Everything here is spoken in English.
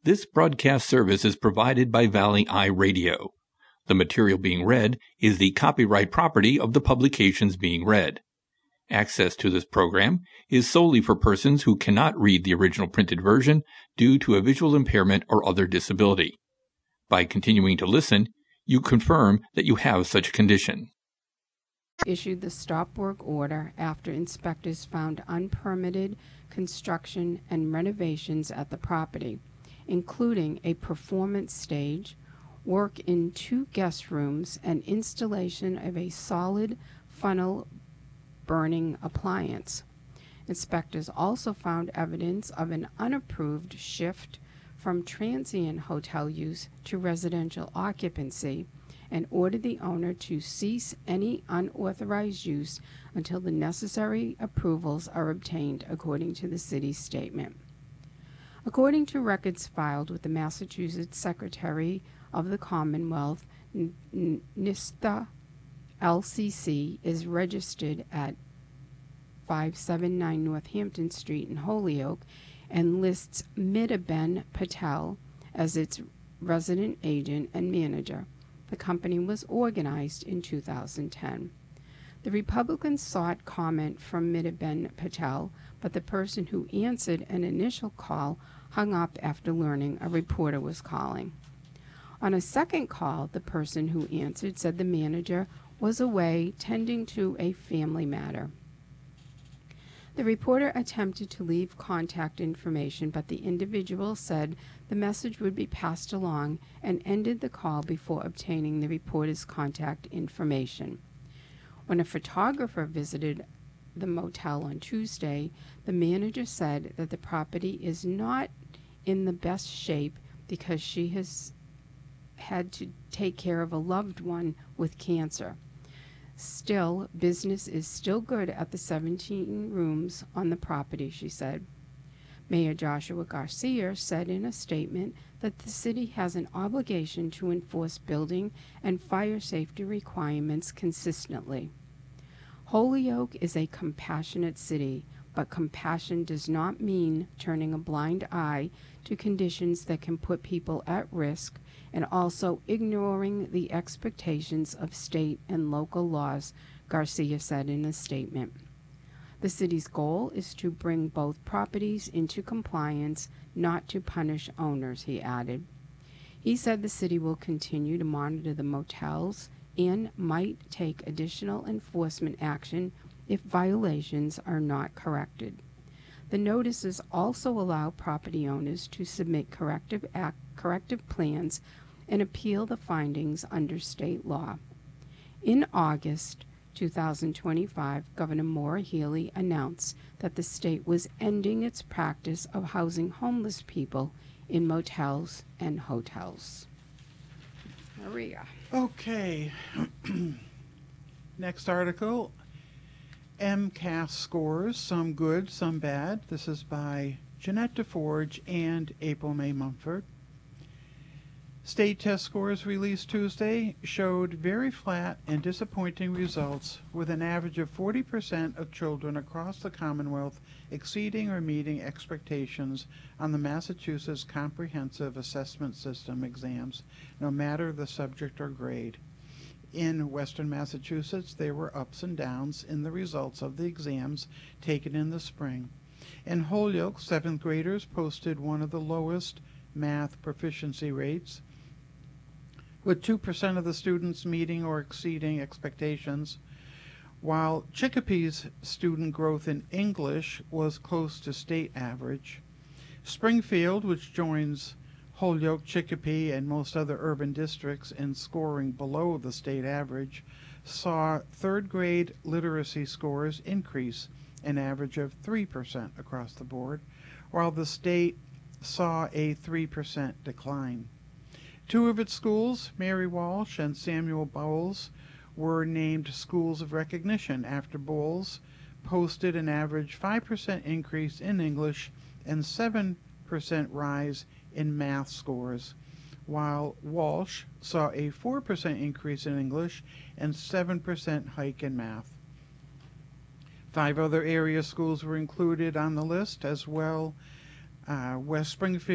This broadcast service is provided by Valley Eye Radio. The material being read is the copyright property of the publications being read. Access to this program is solely for persons who cannot read the original printed version due to a visual impairment or other disability. By continuing to listen, you confirm that you have such a condition. Issued the stop work order after inspectors found unpermitted construction and renovations at the property, including a performance stage, work in 2 guest rooms, and installation of a solid funnel burning appliance. Inspectors also found evidence of an unapproved shift from transient hotel use to residential occupancy and ordered the owner to cease any unauthorized use until the necessary approvals are obtained, according to the city's statement. According to records filed with the Massachusetts Secretary of the Commonwealth, NISTA LCC is registered at 579 Northampton Street in Holyoke and lists Mitaben Patel as its resident agent and manager. The company was organized in 2010. The Republicans sought comment from Mitaben Patel, but the person who answered an initial call hung up after learning a reporter was calling. On a second call, the person who answered said the manager was away tending to a family matter. The reporter attempted to leave contact information, but the individual said the message would be passed along and ended the call before obtaining the reporter's contact information. When a photographer visited the motel on Tuesday, the manager said that the property is not in the best shape because she has had to take care of a loved one with cancer. Still, business is still good at the 17 rooms on the property, she said. Mayor Joshua Garcia said in a statement that the city has an obligation to enforce building and fire safety requirements consistently. Holyoke is a compassionate city, but compassion does not mean turning a blind eye to conditions that can put people at risk and also ignoring the expectations of state and local laws, Garcia said in a statement. The city's goal is to bring both properties into compliance, not to punish owners, he added. He said the city will continue to monitor the motels and might take additional enforcement action if violations are not corrected. The notices also allow property owners to submit corrective plans and appeal the findings under state law. In August 2025, Governor Maura Healey announced that the state was ending its practice of housing homeless people in motels and hotels. Maria. Okay. Next article. MCAS scores, some good, some bad. This is by Jeanette DeForge and April May Mumford. State test scores released Tuesday showed very flat and disappointing results, with an average of 40% of children across the Commonwealth exceeding or meeting expectations on the Massachusetts Comprehensive Assessment System exams, no matter the subject or grade. In Western Massachusetts, there were ups and downs in the results of the exams taken in the spring. In Holyoke, 7th graders posted one of the lowest math proficiency rates, with 2% of the students meeting or exceeding expectations, while Chicopee's student growth in English was close to state average. Springfield, which joins Holyoke, Chicopee, and most other urban districts in scoring below the state average, saw 3rd grade literacy scores increase an average of 3% across the board, while the state saw a 3% decline. 2 of its schools, Mary Walsh and Samuel Bowles, were named schools of recognition after Bowles posted an average 5% increase in English and 7% rise in math scores, while Walsh saw a 4% increase in English and 7% hike in math. 5 other area schools were included on the list as well. West Springfield